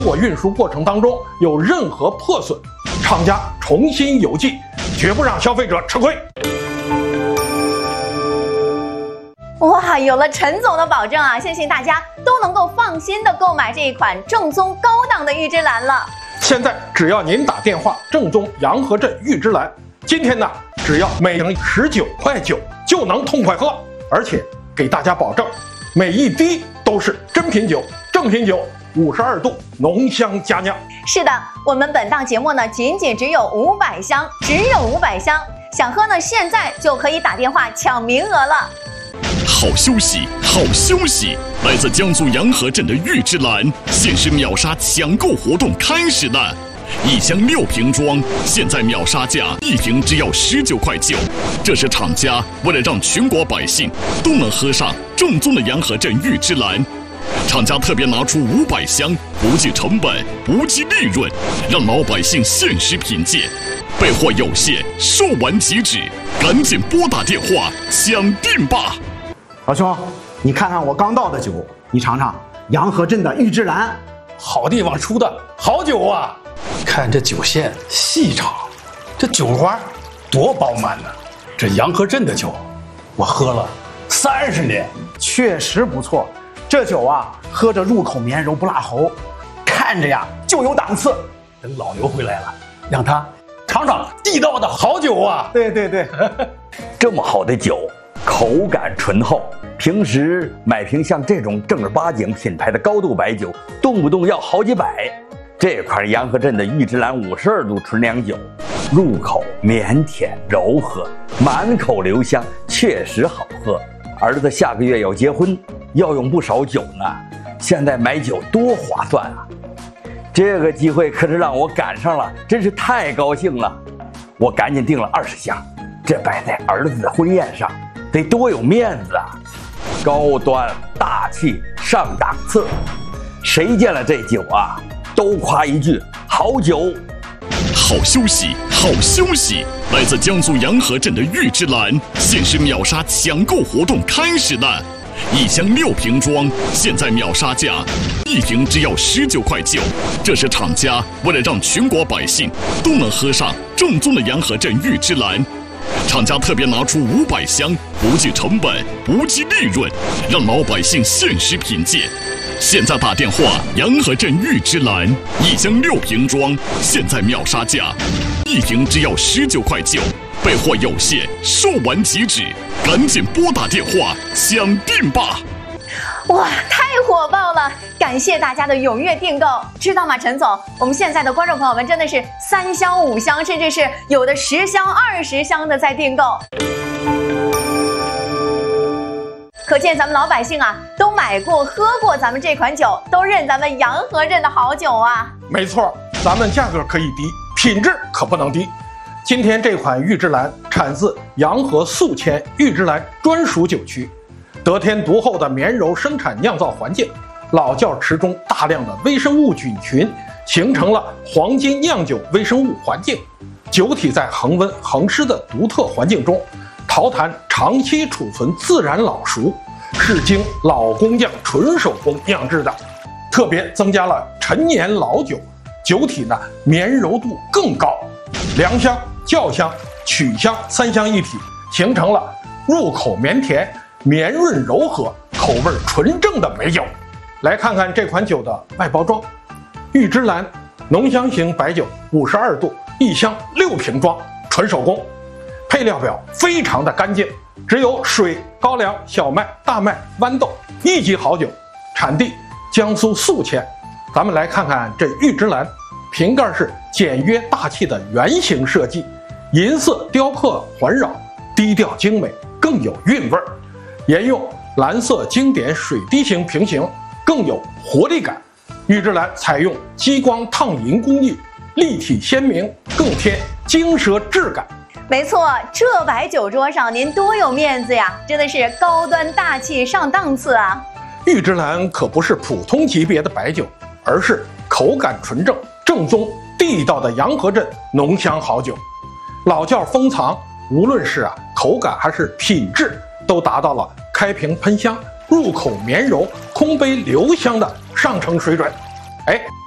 或运输过程当中有任何破损，厂家重新邮寄，绝不让消费者吃亏。 哇，有了陈总的保证啊，相信大家都能够放心的购买这一款正宗高档的玉芝兰了。 现在只要您打电话正宗洋河镇玉芝兰，今天呢只要每瓶19.9块就能痛快喝，而且给大家保证，每一滴都是真品酒、正品酒，52度浓香佳酿。 是的，我们本档节目呢仅只有500箱，只有500箱，想喝呢现在就可以打电话抢名额了。 好休息，好休息！来自江苏洋河镇的玉芝兰限时秒杀抢购活动开始了，1箱6瓶装，现在秒杀价1瓶只要19.9块。这是厂家为了让全国百姓都能喝上正宗的洋河镇玉芝兰，厂家特别拿出500箱，不计成本，不计利润，让老百姓限时品鉴。备货有限，售完即止，赶紧拨打电话抢订吧！ 老兄，你看看我刚倒的酒，你尝尝洋河镇的玉芝兰， 好地方出的好酒啊！ 看这酒线细长，这酒花多饱满呢。这洋河镇的酒，我喝了30年， 确实不错。这酒啊，喝着入口绵柔不辣喉，看着呀就有档次。 等老刘回来了，让他尝尝地道的好酒啊！ 对， 这么好的酒，口感醇厚，平时买瓶像这种正儿八经品牌的高度白酒，动不动要好几百。这款洋河镇的玉芝兰52度纯粮酒，入口绵甜柔和，满口留香，确实好喝。儿子下个月要结婚，要用不少酒呢，现在买酒多划算啊！这个机会可是让我赶上了，真是太高兴了。我赶紧订了20箱，这摆在儿子的婚宴上，得多有面子啊！高端大气上档次，谁见了这酒啊，都夸一句好酒。 好休息，好休息！来自江苏洋河镇的玉芝兰限时秒杀抢购活动开始了，1箱6瓶装，现在秒杀价1瓶只要19.9块。这是厂家为了让全国百姓都能喝上正宗的洋河镇玉芝兰，厂家特别拿出500箱，不计成本，不计利润，让老百姓限时品鉴。现在打电话，洋河镇玉芝兰1箱6瓶装，现在秒杀价1瓶只要19.9块。备货有限，售完即止，赶紧拨打电话抢订吧！ 哇，太火爆了！感谢大家的踊跃订购，知道吗，陈总？我们现在的观众朋友们真的是3箱、5箱，甚至是有的10箱、20箱的在订购。可见咱们老百姓啊，都买过、喝过咱们这款酒，都认咱们洋河镇的好酒啊。 没错，咱们价格可以低，品质可不能低。今天这款玉芝兰产自洋河宿迁玉芝兰专属酒区，得天独厚的绵柔生产酿造环境，老窖池中大量的微生物菌群形成了黄金酿酒微生物环境，酒体在恒温恒湿的独特环境中，陶坛长期储存自然老熟，是经老工匠纯手工酿制的，特别增加了陈年老酒，酒体呢绵柔度更高，良香、酵香、曲香3香一体，形成了入口绵甜、绵润柔和、口味纯正的美酒。来看看这款酒的外包装，玉芝兰浓香型白酒52度，1箱6瓶装，纯手工。配料表非常的干净，只有水、高粱、小麦、大麦、豌豆，1级好酒，产地江苏宿迁。咱们来看看这玉芝兰，瓶盖是简约大气的圆形设计，银色雕刻环绕，低调精美，更有韵味儿。沿用蓝色经典水滴形瓶型，更有活力感。玉芝兰采用激光烫银工艺，立体鲜明，更添精奢质感。 没错，这摆酒桌上您多有面子呀，真的是高端大气上档次啊！ 玉芝兰可不是普通级别的白酒，而是口感纯正、正宗地道的洋河镇浓香好酒。老窖封藏，无论是口感还是品质，都达到了开瓶喷香、入口绵柔、空杯留香的上乘水准。哎，